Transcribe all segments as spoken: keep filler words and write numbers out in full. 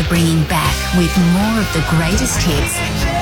we're bringing back with more of the greatest hits.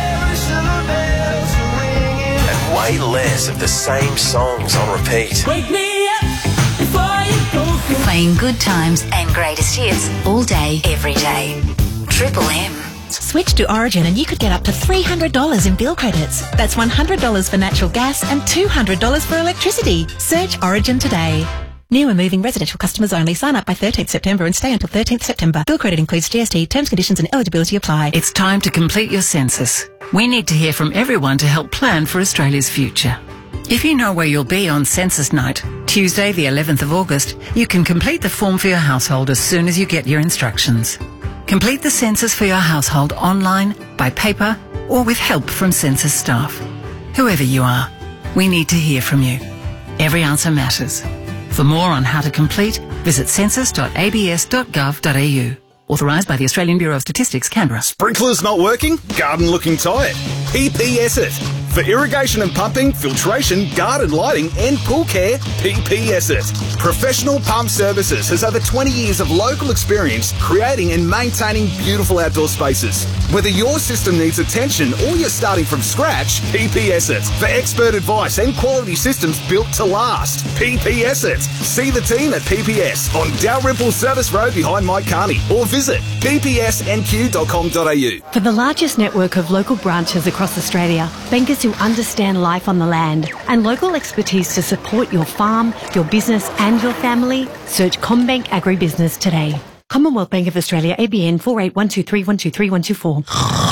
And way less of the same songs on repeat. Wake me up before you go. Playing good times and greatest hits all day, every day. Triple M. Switch to Origin and you could get up to three hundred dollars in bill credits. That's one hundred dollars for natural gas and two hundred dollars for electricity. Search Origin today. New and moving residential customers only. Sign up by thirteenth September and stay until thirteenth September. Bill credit includes G S T. Terms, conditions and eligibility apply. It's time to complete your census. We need to hear from everyone to help plan for Australia's future. If you know where you'll be on census night, Tuesday the eleventh of August, you can complete the form for your household as soon as you get your instructions. Complete the census for your household online, by paper, or with help from census staff. Whoever you are, we need to hear from you. Every answer matters. For more on how to complete, visit census dot a b s dot gov dot a u. Authorised by the Australian Bureau of Statistics, Canberra. Sprinklers not working? Garden looking tired? P P S it. For irrigation and pumping, filtration, garden lighting and pool care, P P S it. Professional Pump Services has over twenty years of local experience creating and maintaining beautiful outdoor spaces. Whether your system needs attention or you're starting from scratch, P P S it. For expert advice and quality systems built to last, P P S it. See the team at P P S on Dalrymple Service Road behind Mike Carney or visit p p s n q dot com dot a u. For the largest network of local branches across Australia, bankers who understand life on the land and local expertise to support your farm, your business and your family, search CommBank Agribusiness today. Commonwealth Bank of Australia, A B N four eight one two three one two three one two four.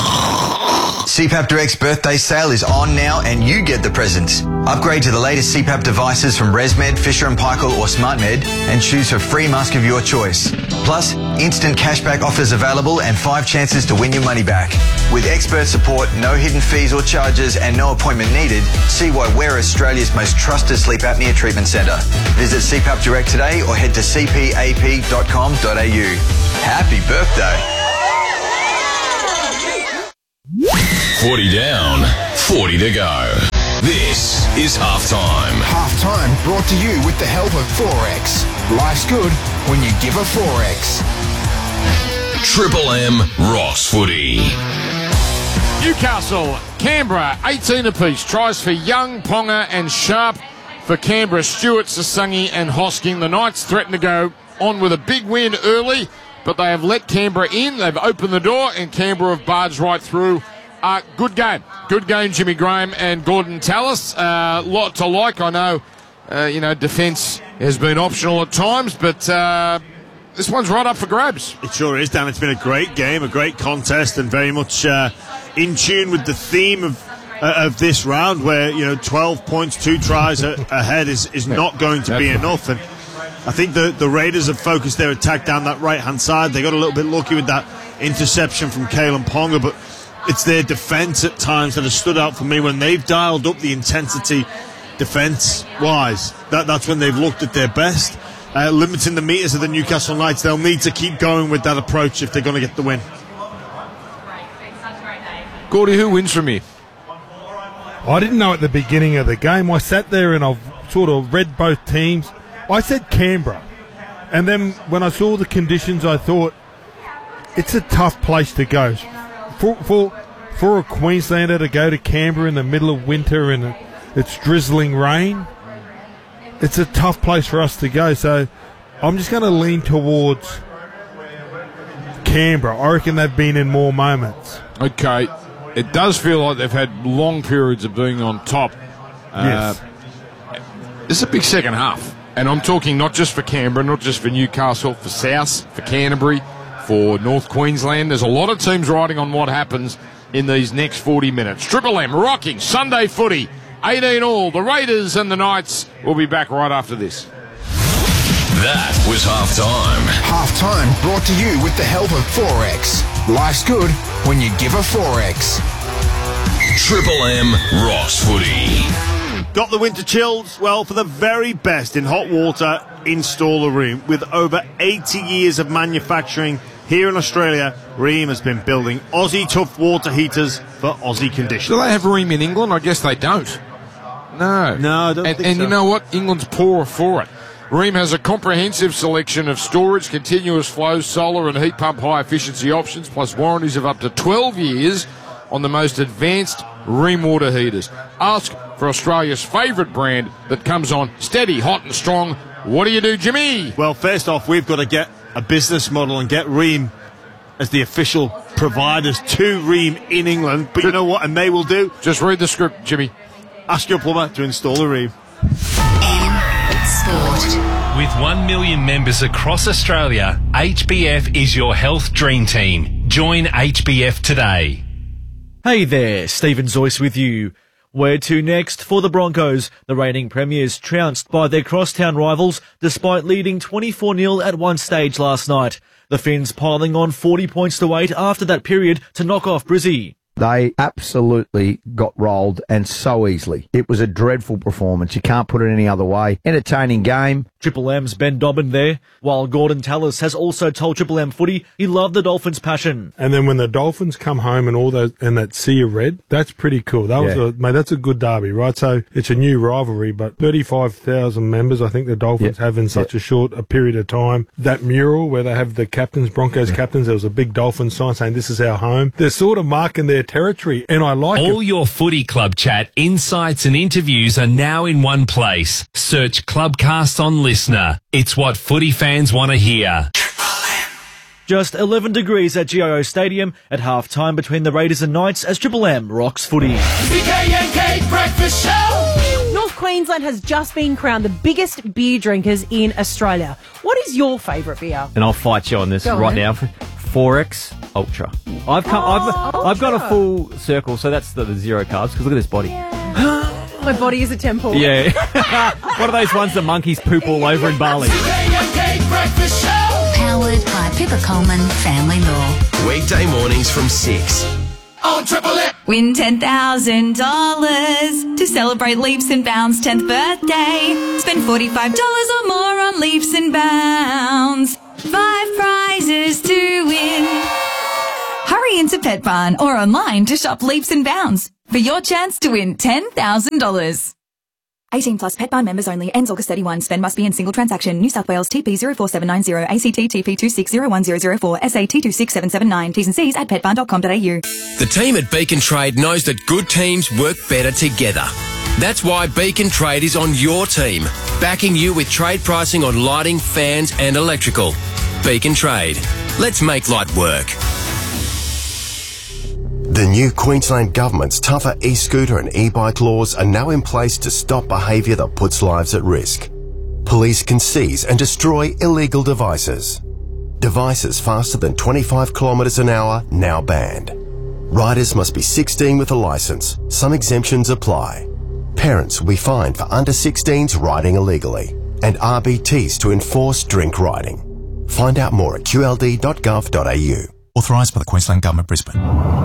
C PAP Direct's birthday sale is on now and you get the presents. Upgrade to the latest C PAP devices from ResMed, Fisher and Paykel or SmartMed and choose a free mask of your choice. Plus, instant cashback offers available and five chances to win your money back. With expert support, no hidden fees or charges and no appointment needed, see why we're Australia's most trusted sleep apnea treatment centre. Visit C PAP Direct today or head to c p a p dot com dot a u. Happy birthday! forty down, forty to go. This is Halftime. Halftime brought to you with the help of Forex. Life's good when you give a Forex. Triple M Ross Footy. Newcastle, Canberra, eighteen apiece. Tries for Young, Ponga and Sharp for Canberra. Stewart, Sasangi and Hosking. The Knights threaten to go on with a big win early, but they have let Canberra in. They've opened the door and Canberra have barged right through. Uh, good game. Good game, Jimmy Graham and Gordon Tallis. Uh, lot to like. I know, uh, you know, defence has been optional at times, but uh, this one's right up for grabs. It sure is, Dan. It's been a great game, a great contest, and very much uh, in tune with the theme of uh, of this round, where, you know, twelve points, two tries a- ahead is, is not going to be enough. And I think the, the Raiders have focused their attack down that right-hand side. They got a little bit lucky with that interception from Kalen Ponga, but it's their defence at times that has stood out for me when they've dialed up the intensity defence-wise. That, that's when they've looked at their best. Uh, limiting the metres of the Newcastle Knights, they'll need to keep going with that approach if they're going to get the win. Gordy, who wins from here? I didn't know at the beginning of the game. I sat there and I've sort of read both teams. I said Canberra. And then when I saw the conditions, I thought it's a tough place to go. For, for for a Queenslander to go to Canberra in the middle of winter and it's drizzling rain, it's a tough place for us to go. So I'm just going to lean towards Canberra. I reckon they've been in more moments. Okay. It does feel like they've had long periods of being on top. Uh, yes. This is a big second half. And I'm talking not just for Canberra, not just for Newcastle, for South, for Canterbury, for North Queensland. There's a lot of teams riding on what happens in these next forty minutes. Triple M rocking Sunday footy. eighteen all. The Raiders and the Knights will be back right after this. That was Halftime. Halftime brought to you with the help of Forex. Life's good when you give a Forex. Triple M Ross Footy. Got the winter chills? Well, for the very best in hot water, install a Rheem. With over eighty years of manufacturing here in Australia, Rheem has been building Aussie tough water heaters for Aussie conditions. Do they have Rheem in England? I guess they don't. No. No, I don't and, think and so. you know what? England's poorer for it. Rheem has a comprehensive selection of storage, continuous flow, solar and heat pump high efficiency options, plus warranties of up to twelve years on the most advanced Rheem water heaters. Ask for Australia's favourite brand that comes on steady, hot and strong. What do you do, Jimmy? Well, first off, we've got to get a business model and get Rheem as the official providers to Rheem in England. But you know what? And they will do. Just read the script, Jimmy. Ask your plumber to install a Rheem. Sport. With one million members across Australia, H B F is your health dream team. Join H B F today. Hey there, Stephen Zoyce with you. Where to next for the Broncos? The reigning premiers trounced by their crosstown rivals despite leading twenty-four nil at one stage last night. The Finns piling on forty points to eight after that period to knock off Brizzy. They absolutely got rolled, and so easily. It was a dreadful performance. You can't put it any other way. Entertaining game. Triple M's Ben Dobbin there, while Gordon Tallis has also told Triple M footy he loved the Dolphins' passion. And then when the Dolphins come home and all those and that sea of red, that's pretty cool. That was Yeah. a, mate, that's a good derby, right? So it's a new rivalry, but thirty-five thousand members I think the Dolphins Yeah. have in such Yeah. a short a period of time. That mural where they have the captains, Broncos Yeah. captains, there was a big Dolphin sign saying this is our home. They're sort of marking their territory, and I like All it. your footy club chat, insights and interviews are now in one place. Search Clubcast on Listener. It's what footy fans want to hear. Just eleven degrees at G I O Stadium at half-time between the Raiders and Knights as Triple M rocks footy. C K N K Breakfast Show. North Queensland has just been crowned the biggest beer drinkers in Australia. What is your favourite beer? And I'll fight you on this Go right on. now. four X Ultra. I've come, I've, I've got a full circle, so that's the, the zero carbs, because look at this body. My body is a temple. Yeah. What are those ones that monkeys poop all over in Bali? Powered by Pippa Coleman Family Law. Weekday mornings from six. On Triple M. Win ten thousand dollars to celebrate Leaps and Bounds' tenth birthday. Spend forty-five dollars or more on Leaps and Bounds. Five prizes to win. Hurry into Pet Barn or online to shop Leaps and Bounds for your chance to win ten thousand dollars. eighteen plus Pet Barn members only. Ends August thirty-first. Spend must be in single transaction. New South Wales T P zero four seven nine zero, A C T T P two six zero one zero zero four, S A T two six seven seven nine. T's and C's at pet barn dot com dot a u. The team at Beacon Trade knows that good teams work better together. That's why Beacon Trade is on your team, backing you with trade pricing on lighting, fans and electrical. Beacon Trade. Let's make light work. The new Queensland Government's tougher e-scooter and e-bike laws are now in place to stop behaviour that puts lives at risk. Police can seize and destroy illegal devices. Devices faster than twenty-five kilometres an hour now banned. Riders must be sixteen with a licence. Some exemptions apply. Parents will be fined for under sixteens riding illegally, and R B Ts to enforce drink riding. Find out more at q l d dot gov dot a u. Authorised by the Queensland Government, Brisbane.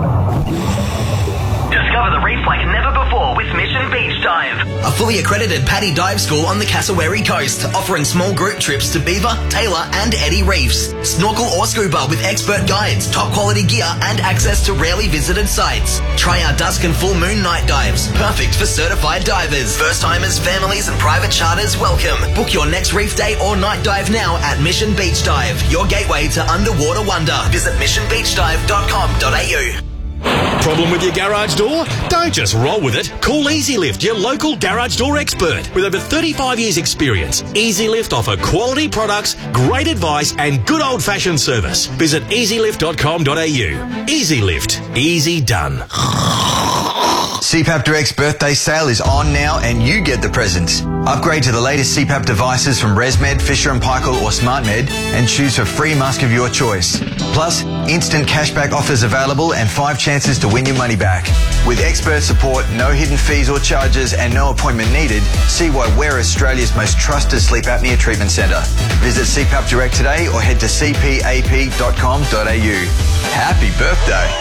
Discover the reef like never before with Mission Beach Dive. A fully accredited PADI dive school on the Cassowary coast, offering small group trips to Beaver, Taylor and Eddie reefs. Snorkel or scuba with expert guides, top quality gear and access to rarely visited sites. Try our dusk and full moon night dives, perfect for certified divers. First timers, families and private charters welcome. Book your next reef day or night dive now at Mission Beach Dive, your gateway to underwater wonder. Visit mission beach dive dot com dot a u. Problem with your garage door? Don't just roll with it. Call EasyLift, your local garage door expert. With over thirty-five years experience, EasyLift offer quality products, great advice and good old-fashioned service. Visit easy lift dot com dot a u. EasyLift. Easy done. C PAP Direct's birthday sale is on now and you get the presents. Upgrade to the latest C PAP devices from ResMed, Fisher and Paykel or SmartMed and choose a free mask of your choice. Plus, instant cashback offers available and five chances to win your money back. With expert support, no hidden fees or charges and no appointment needed, see why we're Australia's most trusted sleep apnea treatment centre. Visit C PAP Direct today or head to c p a p dot com dot a u. Happy birthday!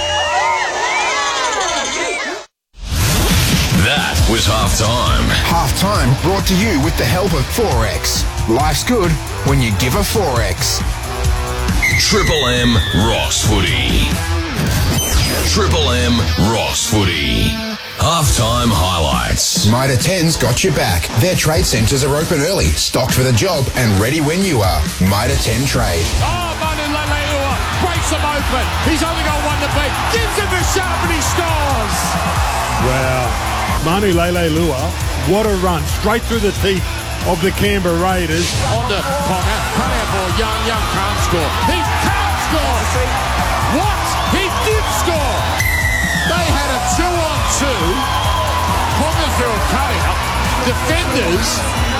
That was halftime. Halftime brought to you with the help of four X. Life's good when you give a four X. Triple M Ross Footy. Triple M Ross Footy. Halftime highlights. Mitre ten's got your back. Their trade centres are open early, stocked for the job, and ready when you are. Mitre ten Trade. Oh, Manu Leilua breaks him open. He's only got one to beat. Gives him the sharp and he scores. Wow. Manu Leilua, what a run. Straight through the teeth of the Canberra Raiders. On to Ponga. Cut out ball. Young, Young can't score. He can't score. What? He did score. They had a two on two. Ponga threw a cutout. Defenders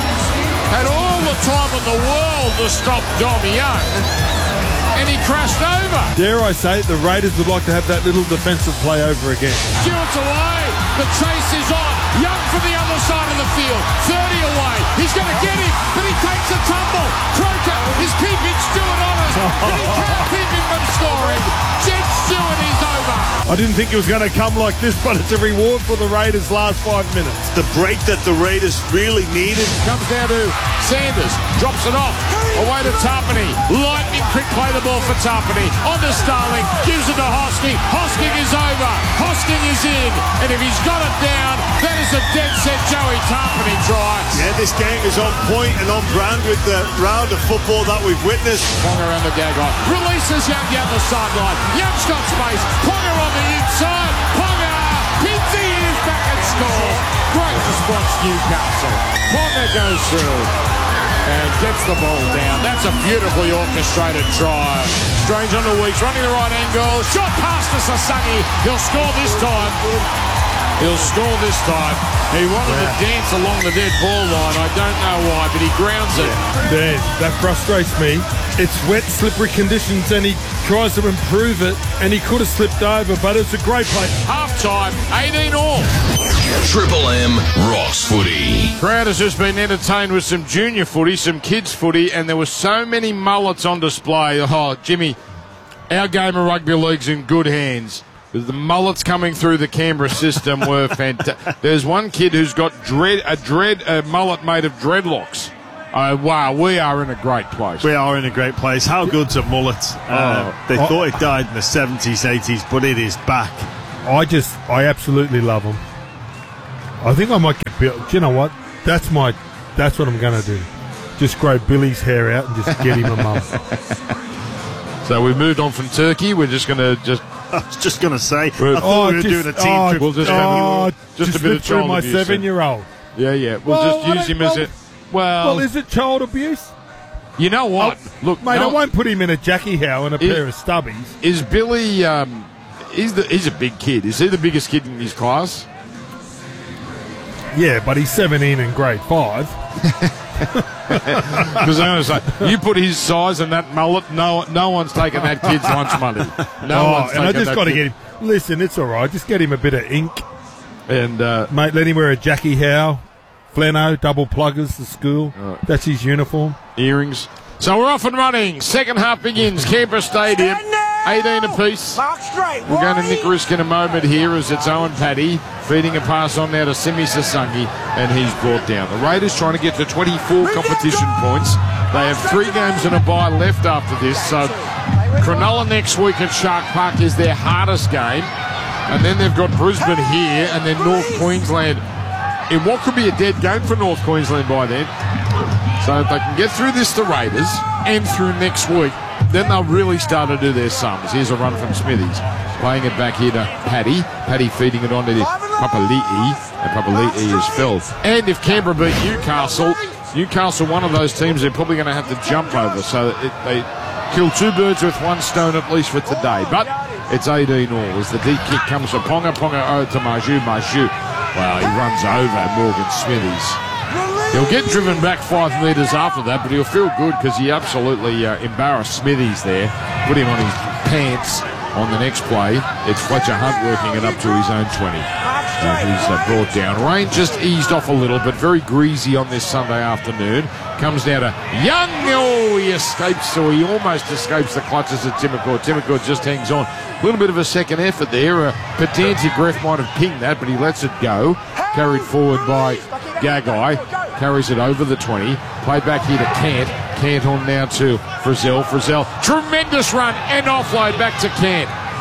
had all the time in the world to stop Dom Young, and he crashed over. Dare I say it, the Raiders would like to have that little defensive play over again. Stewart's away. The chase is on. Young from the other side of the field. thirty away. He's going to get him, but he takes a tumble. Croker is keeping Stewart honest, but he can't keep him from scoring. Jed Stewart is over. I didn't think it was going to come like this, but it's a reward for the Raiders' last five minutes. The break that the Raiders really needed. Comes down to Sanders. Drops it off. Away to Tarpany. Lightning quick play the ball for Tarpany. On to Starling. Gives it to Hosking. Hosking is over. Hosking is in. And if he's got it down, that is a dead set Joey Tarpany try. Yeah, this game is on point and on brand with the round of football that we've witnessed. Ponga around the Gagai. Releases Young down the sideline. Young's got space. Ponga on the inside. Ponga. Pinsy is back and scores. Great response, Newcastle. Ponga goes through and gets the ball down. That's a beautifully orchestrated try. Strange on the Weeks, running the right angle. Shot past to Sasangi. He'll score this time. He'll score this time. He wanted yeah. to dance along the dead ball line. I don't know why, but he grounds it. There, that frustrates me. It's wet, slippery conditions, and he tries to improve it, and he could have slipped over, but it's a great play. Half time, eighteen all. Triple M Ross Footy. Crowd has just been entertained with some junior footy, some kids footy, and there were so many mullets on display. Oh, Jimmy, our game of rugby league's in good hands. The mullets coming through the Canberra system were fantastic. There's one kid who's got dread, a dread a mullet made of dreadlocks. Oh, wow, we are in a great place. We are in a great place. How good's a mullet? Uh, oh. they oh. thought it died in the seventies, eighties, but it is back. I just, I absolutely love them. I think I might get Bill. Do you know what? That's my, that's what I'm going to do. Just grow Billy's hair out and just get him a mum. So we've moved on from Turkey. We're just going to just. I was just going to say. I thought oh, we were just, doing a team oh, trip. We'll just, oh, have, just, just a bit of child my abuse. seven-year-old. Yeah, yeah. We'll well, just use him well, as a. Well, well, is it child abuse? You know what? Oh, Look, mate, no, I won't put him in a Jackie Howe and a is, pair of stubbies. Is Billy? Um, he's the he's a big kid. Is he the biggest kid in his class? Yeah, but he's seventeen in grade five. Because I'm going to say, you put his size and that mullet, no, no one's taking that kid's lunch money. No oh, one's and I taking just that got to kid. get him. Listen, it's all right. Just get him a bit of ink, and uh, mate, let him wear a Jackie Howe, flannel, double pluggers to school. Right. That's his uniform. Earrings. So we're off and running. Second half begins. Canberra Stadium, eighteen apiece. We're going to Nick Risk in a moment here as it's Owen Paddy feeding a pass on now to Simi Sasangi, and he's brought down. The Raiders trying to get to twenty-four competition points. They have three games and a bye left after this, so Cronulla next week at Shark Park is their hardest game, and then they've got Brisbane here, and then North Queensland in what could be a dead game for North Queensland by then. So if they can get through this, the Raiders, and through next week, then they'll really start to do their sums. Here's a run from Smithies. Playing it back here to Paddy. Paddy feeding it on to Papali'i, and Papali'i is filled. And if Canberra beat Newcastle, Newcastle, one of those teams they're probably going to have to jump over. So it, they kill two birds with one stone at least for today. But it's eighteen all as the deep kick comes for Ponga. Ponga oh to Maju. Maju. Wow, he runs over Morgan Smithies. He'll get driven back five metres after that, but he'll feel good because he absolutely uh, embarrassed Smithies there. Put him on his pants on the next play. It's Fletcher Hunt working it up to his own twenty. Uh, he's uh, brought down. Rain just eased off a little, but very greasy on this Sunday afternoon. Comes down to Young. Oh, he escapes, so he almost escapes the clutches of Timokor. Timokor just hangs on. A little bit of a second effort there. Uh, Patanti Greff might have pinged that, but he lets it go. Carried forward by Gagai. Carries it over the twenty. Played back here to Cant. Cant on now to Frizzell. Frizzell, tremendous run and offload back to Cant.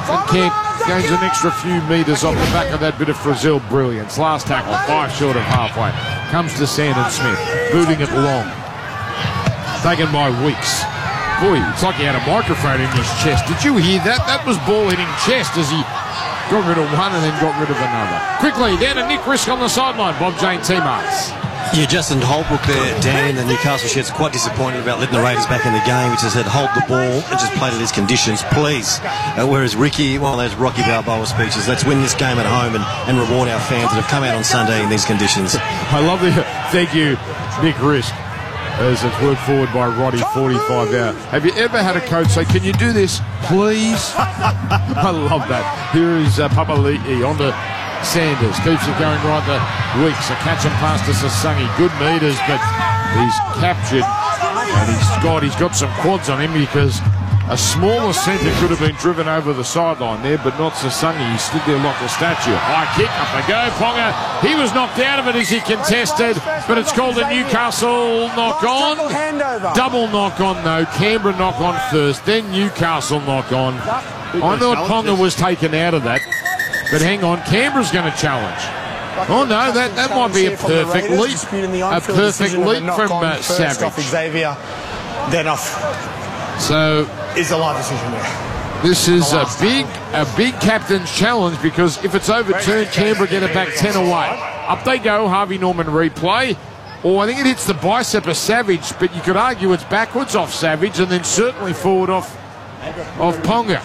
And Kent gains an extra few metres off the back of that bit of Frizzell brilliance. Last tackle, five short of halfway. Comes to Sandon Smith, moving it long. Taken by Weeks. Boy, it's like he had a microphone in his chest. Did you hear that? That was ball hitting chest as he got rid of one and then got rid of another. Quickly, down to Nick Risk on the sideline. Bob Jane T-Marks. Yeah, Justin Holbrook there, Dan, the Newcastle Sheds quite disappointed about letting the Raiders back in the game, which has said hold the ball and just play to these conditions, please. Uh, whereas Ricky, one of those Rocky Balboa speeches, let's win this game at home and, and reward our fans that have come out on Sunday in these conditions. I love the thank you, Nick Risk. As it's worked forward by Roddy, forty-five out. Have you ever had a coach say, can you do this, please? I love that. Here is uh, Papali'i on to Sanders. Keeps it going right to Weeks. A catch and pass to Sasangi. Good metres, but he's captured. And he's got, he's got some quads on him because a smaller centre could have been driven over the sideline there, but not Sasangi. He stood there like a statue. High kick, up they go. Ponga, he was knocked out of it as he contested, but it's called a Newcastle knock on. Double knock on though. Canberra knock on first, then Newcastle knock on. I thought Ponga was taken out of that, but hang on, Canberra's going to challenge. Oh no, that, that might be a perfect leap. A perfect leap from uh, Savage. Then off. So is the live decision there. This is a big, a big captain's challenge because if it's overturned, Canberra get it back ten away. Up they go, Harvey Norman replay. Or I think it hits the bicep of Savage, but you could argue it's backwards off Savage and then certainly forward off of Ponga.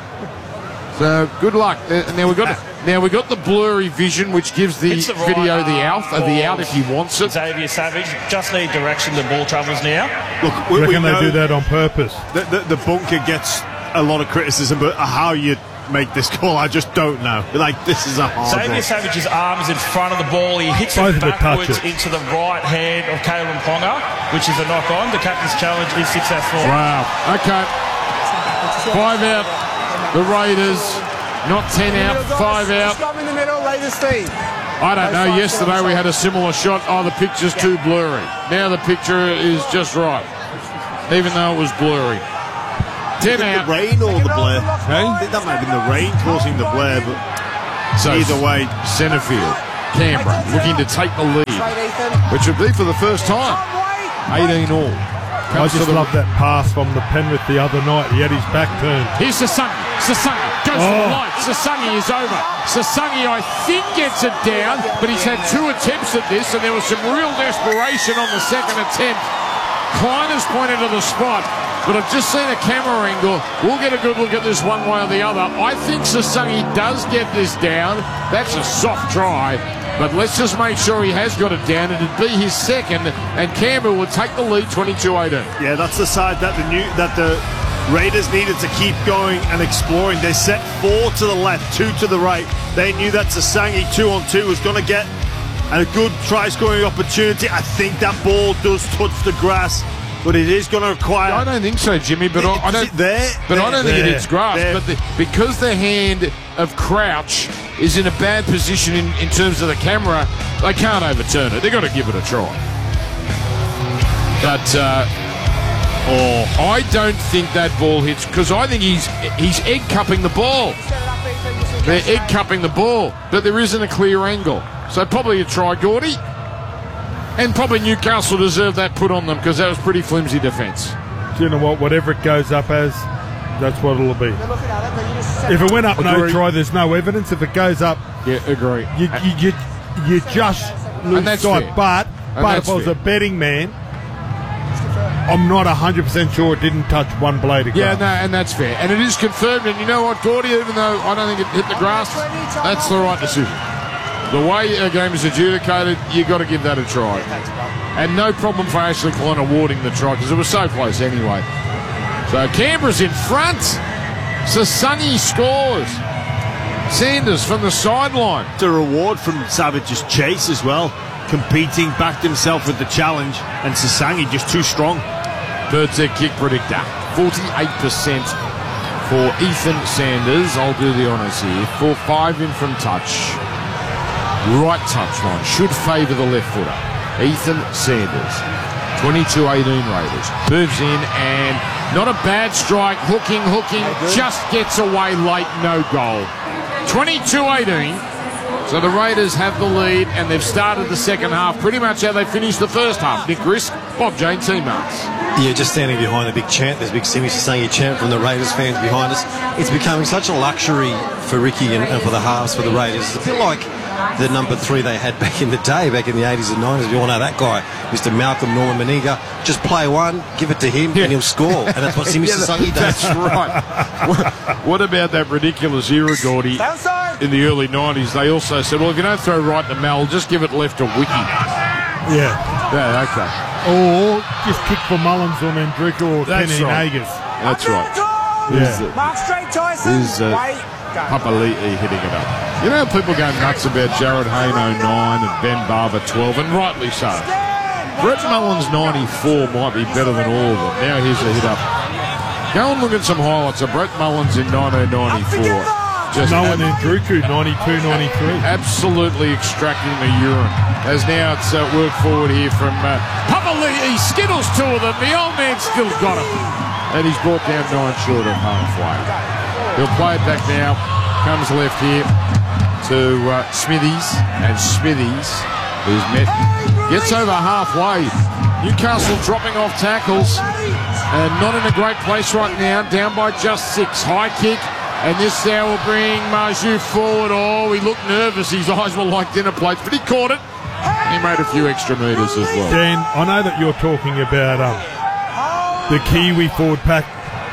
So good luck. Uh, now we got now we got the blurry vision, which gives the, the right video the out, uh, the out if he wants it. Xavier Savage just need direction. The ball travels now. Look, we, we reckon know they do that on purpose. The, the, the bunker gets a lot of criticism, but how you make this call, I just don't know. Like this is a hard Xavier one. Savage's arm is in front of the ball. He hits Both it of it backwards touch it. into the right hand of Kalen Ponga, which is a knock on. The captain's challenge is successful. Wow. Okay. Five out. The Raiders. Not ten out, five out. in the middle, Raiders feed. I don't know. Yesterday we had a similar shot. Oh, the picture's too blurry. Now the picture is just right, even though it was blurry. Ten out. The rain or the blare? Hey? That might have been the rain causing the blare, but so either way, centre field. Canberra looking to take the lead, which would be for the first time. eighteen all. I just love that pass from the Penrith the other night. He had his back turned. Here's Sasangi. Sasangi goes Oh. for the line. Sasangi is over. Sasangi, I think, gets it down, but he's had two attempts at this, and there was some real desperation on the second attempt. Klein has pointed to the spot, but I've just seen a camera angle. We'll get a good look at this one way or the other. I think Sasangi does get this down. That's a soft try, but let's just make sure he has got it down. It'd be his second, and Canberra will take the lead twenty-two eighteen. yeah, that's the side that the new that the Raiders needed to keep going and exploring. They set four to the left, two to the right. They knew that Sasangi two on two was going to get a good try scoring opportunity. I think that ball does touch the grass, but it is going to require. I don't think so, Jimmy. But I, I don't. There, but I don't think there, it hits grass. there. But the, because the hand of Crouch is in a bad position in, in terms of the camera, they can't overturn it. They've got to give it a try. But uh, oh, I don't think that ball hits because I think he's he's egg cupping the ball. They're egg cupping the ball, but there isn't a clear angle. So probably a try, Gordy. And probably Newcastle deserved that put on them because that was pretty flimsy defence. Do you know what? Whatever it goes up as, that's what it'll be. If it went up no Agree. try, there's no evidence. If it goes up, yeah, agree. You you you, you just lose that's sight. fair. But And but that's if I was fair. a betting man, I'm not one hundred percent sure it didn't touch one blade of Yeah, grass. no, and that's fair. And it is confirmed. And you know what, Gordy, even though I don't think it hit the grass, that's the right decision. The way a game is adjudicated, you've got to give that a try. And no problem for Ashley Klein awarding the try because it was so close anyway. So Canberra's in front. Sasangi scores. Sanders from the sideline. It's a reward from Savage's chase as well. Competing, backed himself with the challenge, and Sasangi just too strong. Bird's their kick predictor. forty-eight percent for Ethan Sanders. I'll do the honours here. Four five in from touch. Right touch line. Should favour the left footer. Ethan Sanders. twenty-two eighteen Raiders. Moves in and not a bad strike. Hooking, hooking. Just gets away late. No goal. twenty-two eighteen. So the Raiders have the lead and they've started the second half pretty much how they finished the first half. Nick Risk, Bob Jane, Teammates. Yeah, just standing behind the big chant. There's big Simi saying a chant from the Raiders fans behind us. It's becoming such a luxury for Ricky and, and for the halves for the Raiders. It's a bit like the number three they had back in the day, back in the eighties and nineties. We all know that guy, Mister Malcolm Norman Maniga. Just play one, give it to him, yeah. and he'll score. And that's what Simi yeah, Sasangi does. That's right. what, what about that ridiculous era, Gordy? In the early nineties, they also said, well, if you don't throw right to Mel, just give it left to Wiki. Yeah. Yeah, okay. Or just kick for Mullins or Mandrika or That's Kenny right. Nagas. That's right. Yeah. Mark Straight Tyson. Is uh, Papali'i hitting it up. You know, people go nuts about Jared Hayne oh nine and Ben Barber twelve, and rightly so. Brett Mullins ninety-four might be better than all of them. Now here's a hit up. Go and look at some highlights of Brett Mullins in nineteen ninety-four. Just no one in Druku, ninety-two ninety-three. Absolutely extracting the urine. As now it's uh, worked forward here from uh, Papali'i. Skittles two of them. The old man still got him. And he's brought down nine short of halfway. He'll play it back now. Comes left here to uh, Smithies. And Smithies, who's met, gets over halfway. Newcastle dropping off tackles. And not in a great place right now. Down by just six. High kick. And this now will bring Marju forward. Oh, he looked nervous. His eyes were like dinner plates, but he caught it. He made a few extra metres as well. Dan, I know that you're talking about um, the Kiwi forward pack.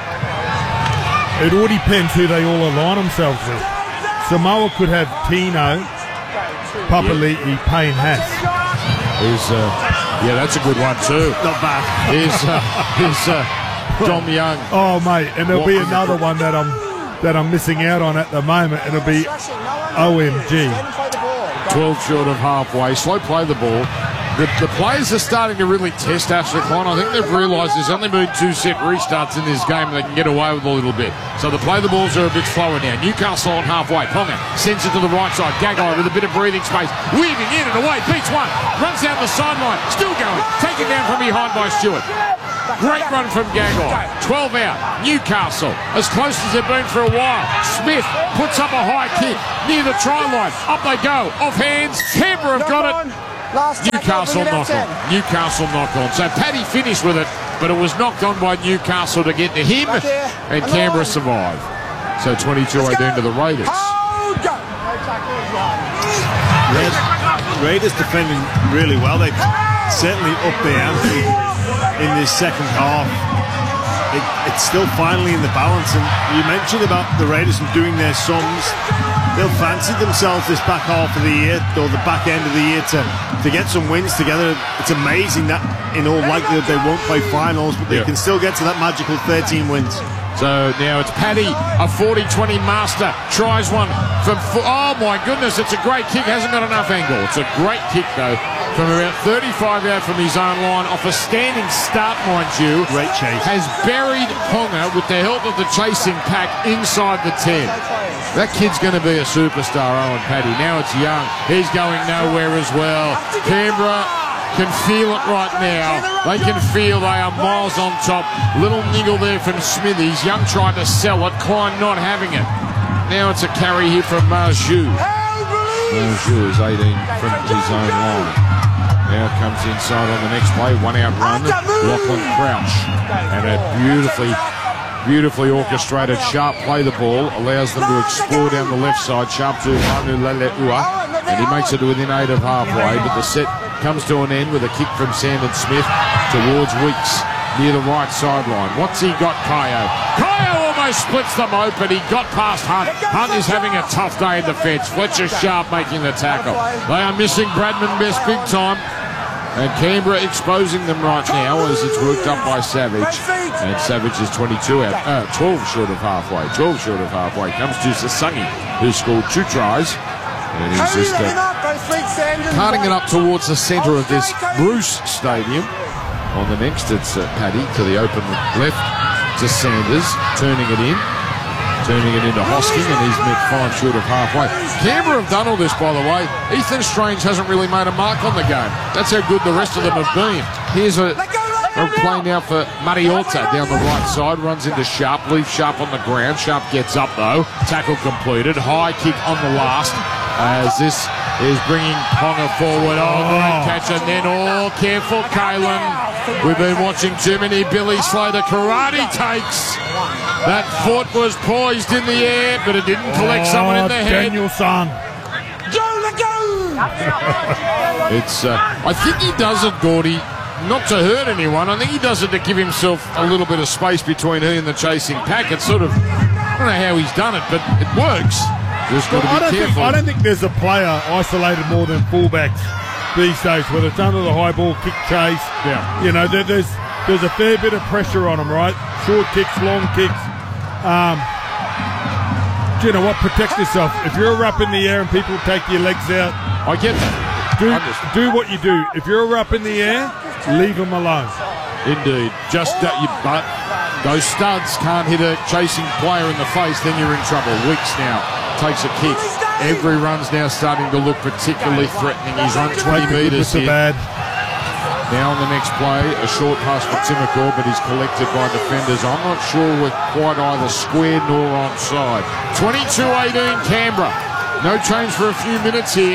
It all depends who they all align themselves with. Samoa could have Tino, Papali'i, Payne Haas. Here's, uh, yeah, that's a good one too. Not bad. Here's, uh, here's uh, Dom Young. Oh, mate, and there'll be another one that I'm that I'm missing out on at the moment. It'll be O M G. twelve short of halfway. Slow play the ball. The, the players are starting to really test Ashley Klein. I think they've realised there's only been two set restarts in this game and they can get away with a little bit. So the play the balls are a bit slower now. Newcastle on halfway. Ponga sends it to the right side. Gagai with a bit of breathing space. Weaving in and away. Beats one. Runs down the sideline. Still going. Taken down from behind by Stewart. Great run from Gagai. twelve out. Newcastle. As close as they've been for a while. Smith puts up a high kick near the try line. Up they go. Off hands. Canberra have got it. Newcastle knock on. Newcastle knock on. So Paddy finished with it, but it was knocked on by Newcastle to get to him, and Canberra survived. So twenty-two eighteen to the Raiders. Raiders, Raiders defending really well. They certainly up the ante in this second half. It, it's still finally in the balance, and you mentioned about the Raiders and doing their sums. They'll fancy themselves this back half of the year, or the back end of the year, to, to get some wins together. It's amazing that in all likelihood they won't play finals, but they yeah. can still get to that magical thirteen wins. So now it's Paddy, a forty twenty master, tries one from, oh my goodness, it's a great kick, hasn't got enough angle. It's a great kick though, from about thirty-five out from his own line, off a standing start, mind you. Great chase. Has buried Ponga with the help of the chasing pack inside the ten. That kid's going to be a superstar, Owen Paddy. Now it's Young. He's going nowhere as well. Canberra can feel it right now. They can feel they are miles on top. Little niggle there from Smithies. Young tried to sell it. Klein not having it. Now it's a carry here from Marju. Marju is eighteen from his own line. Now comes inside on the next play. One out run. Lachlan Crouch. And a beautifully... Beautifully orchestrated. Sharp play the ball, allows them to explore down the left side. Sharp to Manu Leleua, and he makes it to within eight of halfway. But the set comes to an end with a kick from Sandon Smith towards Weeks near the right sideline. What's he got, Kayo? Kayo almost splits them open. He got past Hunt. Hunt is having a tough day in defence. Fletcher Sharp making the tackle. They are missing Bradman Best big time. And Canberra exposing them right now as it's worked up by Savage. And Savage is twenty-two out, uh, twelve short of halfway. twelve short of halfway. Comes to Sasangi, who scored two tries. And he's just uh, carting it up towards the centre of this Bruce Stadium. On the next, it's uh, Paddy to the open left to Sanders, turning it in. Turning it into Hosking, and he's met five short of halfway. Canberra have done all this, by the way. Ethan Strange hasn't really made a mark on the game. That's how good the rest of them have been. Here's a They're playing now for Mariota down the right side. Runs into Sharp. Leaves Sharp on the ground. Sharp gets up though. Tackle completed. High kick on the last. As this is bringing Ponga forward. Oh, great catch. And then, oh, careful, Kalen. We've been watching too many Billy Slater karate takes. That foot was poised in the air, but it didn't collect oh, someone in the head. Danielson. It's. Uh, I think he does it, Gordy, not to hurt anyone. I think he does it to give himself a little bit of space between he and the chasing pack. It's sort of. I don't know how he's done it, but it works. Just got to well, be I don't careful. Think, I don't think there's a player isolated more than fullbacks these days, whether it's under the high ball, kick chase. Yeah. You know, there, there's there's a fair bit of pressure on them, right? Short kicks, long kicks. Um, do you know what? Protect yourself. If you're up in the air and people take your legs out, I get that. Do, do what you do. If you're up in the air, leave them alone. Indeed. Just uh, you, but those studs can't hit a chasing player in the face, then you're in trouble. Weeks now takes a kick. Every run's now starting to look particularly threatening. He's run twenty metres here. Bad. Now on the next play, a short pass for Timokor, but he's collected by defenders. I'm not sure we're quite either square nor onside. twenty-two eighteen Canberra. No change for a few minutes here.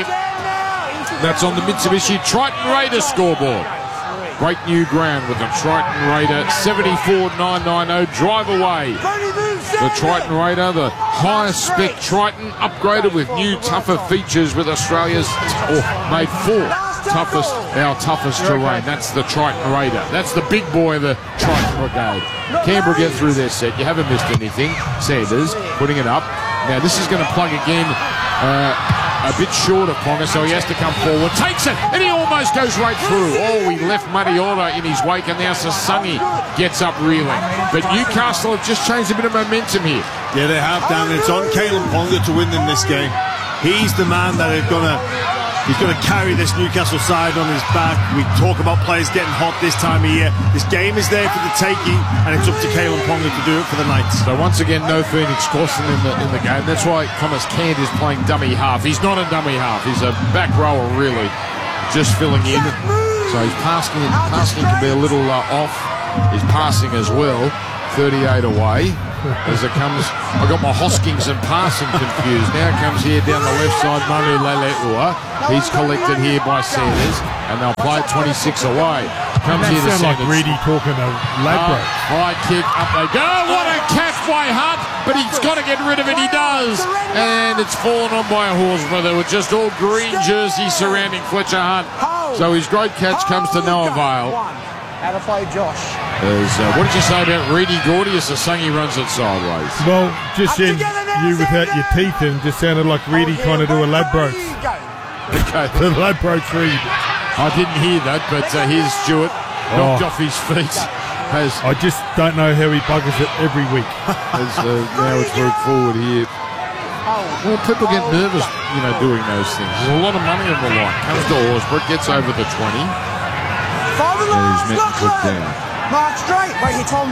That's on the Mitsubishi Triton Raider scoreboard. Great new ground with the Triton Raider seventy-four nine ninety drive away. The Triton Raider, the highest spec Triton, upgraded with new tougher features with Australia's, or made for toughest, our toughest terrain. That's the Triton Raider. That's the big boy of the Triton Brigade. Canberra get through their set. You haven't missed anything. Sanders putting it up. Now this is going to plug again. Uh, A bit short of Ponga, so he has to come forward. Takes it, and he almost goes right through. Oh, he left Mariota in his wake, and now Sasangi gets up reeling. But Newcastle have just changed a bit of momentum here. Yeah, they have, Dan. It's on Kalen Ponga to win them this game. He's the man that is going to he's going to carry this Newcastle side on his back. We talk about players getting hot this time of year. This game is there for the taking, and it's up to Kalen Ponga to do it for the Knights. So once again, no Phoenix Clausen in the in the game. That's why Thomas Cant is playing dummy half. He's not a dummy half. He's a back rower, really, just filling in. So he's passing. Passing can be a little uh, off. He's passing as well. thirty-eight away. As it comes, I got my Hoskins and passing confused. Now it comes here down the left side, Manu Leleua. He's collected here by Sanders, and they'll play it twenty-six away. Comes that here to sound Sanders. like Reedy talking to Ladbroke. Uh, high kick, up they go. What a catch by Hunt, but he's got to get rid of it. He does, and it's fallen on by a Horsburgh. They were just all green jerseys surrounding Fletcher Hunt. So his great catch comes to no avail. How to play Josh. As, uh, what did you say about Reedy Gordy as Sasangi runs it sideways? Well, just in you without your teeth in just sounded like Reedy trying to do a Ladbrokes. Okay. The Ladbrokes read. I didn't hear that, but uh, here's Stewart knocked Oh. off his feet. As I just don't know how he buggers it every week. as uh, now it's moved forward here. Well, people get nervous, you know, doing those things. There's a lot of money on the line. Comes to Horsburgh, gets over the twenty. Five And he's meant to put down. Mark straight. Right here, Tom.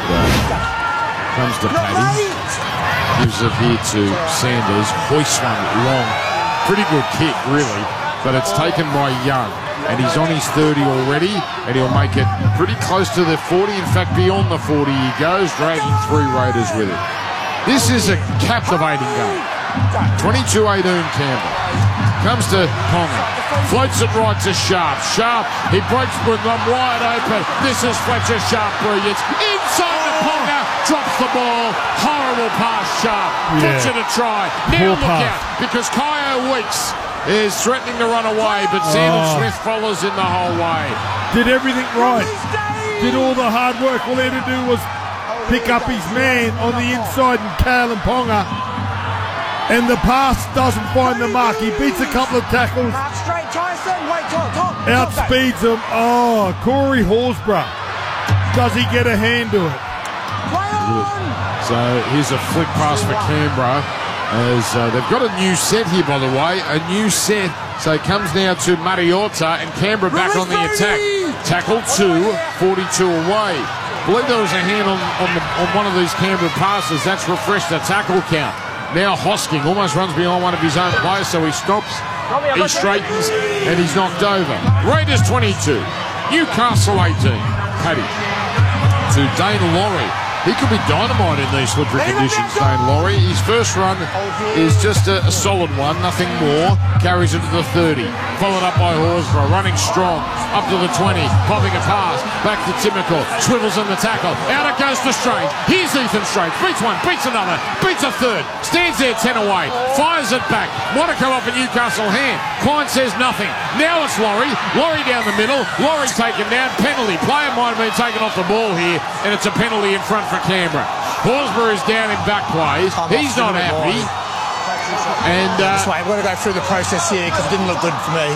Comes to Paddy. Gives it here to Sanders. Hoists one long. Pretty good kick, really. But it's taken by Young. And he's on his thirty already. And he'll make it pretty close to the forty. In fact, beyond the forty he goes, dragging three Raiders with him. This is a captivating game. twenty-two eighteen Canberra. Comes to Ponga. Floats it right to Sharp. Sharp, he breaks with them wide open. This is Fletcher Sharp brilliance. Inside the Ponga, drops the ball. Horrible pass, Sharp. Yeah. Fletcher to try. Now Poor look pass. out, because Kyo Weeks is threatening to run away, but Sanders Oh. Smith follows in the whole way. Did everything right. Did all the hard work. All he had to do was pick up his man on the inside and Kalen Ponga. And the pass doesn't find the mark. He beats a couple of tackles. Mark straight, Tyson. Wait, Tom, Tom. Outspeeds him. Oh, Corey Horsburgh. Does he get a hand to it? So here's a flick pass for Canberra. As uh, they've got a new set here, by the way, a new set. So it comes now to Mariota and Canberra back on the attack. Tackle two, forty-two away. I believe there was a hand on, on, the, on one of these Canberra passes. That's refreshed the tackle count. Now Hosking almost runs behind one of his own players, so he stops, he straightens, and he's knocked over. Raiders twenty-two, Newcastle eighteen. Paddy to Dane Laurie. He could be dynamite in these slippery conditions, Dane Laurie. His first run is just a, a solid one, nothing more. Carries it to the thirty. Followed up by Horsburgh, running strong. Up to the twenty, popping a pass. Back to Timical. Swivels in the tackle. Out it goes to Strange. Here's Ethan Strange. Beats one, beats another, beats a third. Stands there ten away. Fires it back. Want to come off a Newcastle hand. Klein says nothing. Now it's Laurie. Laurie down the middle. Laurie taken down. Penalty. Player might have been taken off the ball here, and it's a penalty in front for Canberra. Horsburgh is down in back plays. He's not happy. And uh, This way, I've got to go through the process here because it didn't look good for me.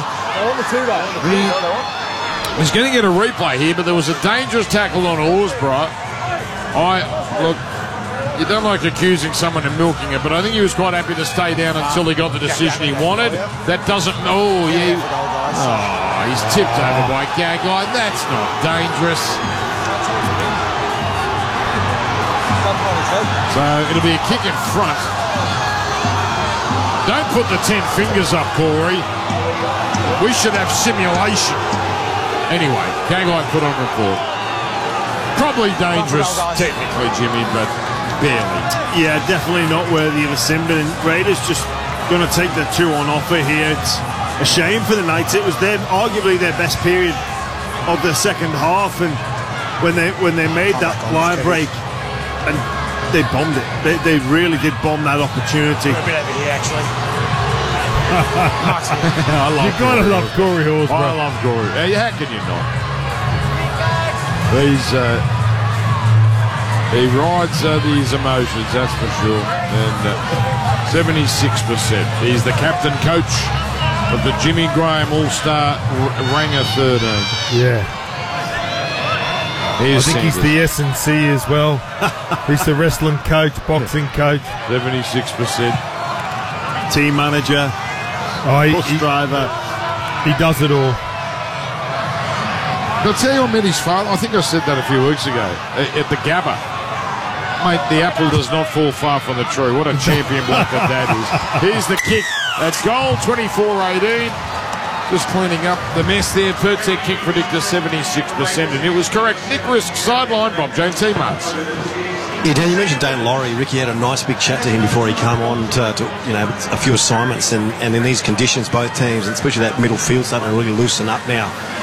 He's going to get a replay here, but there was a dangerous tackle on Horsburgh. I look. You don't like accusing someone of milking it, but I think he was quite happy to stay down until he got the decision he wanted. That doesn't. Oh, yeah. Oh, he's tipped over by Gagai. That's not dangerous. So it'll be a kick in front. Don't put the ten fingers up, Corey. We should have simulation. Anyway, Gagai put on report. Probably dangerous, technically, Jimmy, but barely. Yeah, definitely not worthy of a sim, but Raiders just going to take the two on offer here. It's a shame for the Knights. It was their, arguably their best period of the second half, and when they when they made that line break, and they bombed it. They, they really did bomb that opportunity. A bit over here, actually. I love You've got to love Corey Horsburgh. I love Corey. How can you not? He's, uh, he rides uh, these emotions, that's for sure. And uh, seventy-six percent. He's the captain coach of the Jimmy Graham All-Star R- Ranger thirteen. Yeah. Here's I think he's the S and C as well. He's the wrestling coach, boxing coach. seventy-six percent. Team manager, oh, he, bus he, driver. He does it all. I'll tell you what Mitty's father, I think I said that a few weeks ago, at, at the Gabba. Mate, the apple does not fall far from the tree. What a champion blocker that is. Here's the kick. That's goal, twenty-four eighteen. Just cleaning up the mess there. Pertec kick predictor seventy-six percent, and it was correct. Nick Risk sideline, Bob Jones, teammates. Yeah, Dan, you mentioned Dane Laurie. Ricky had a nice big chat to him before he came on to, to you know, a few assignments, and, and in these conditions, both teams, and especially that middle field, starting to really loosen up now.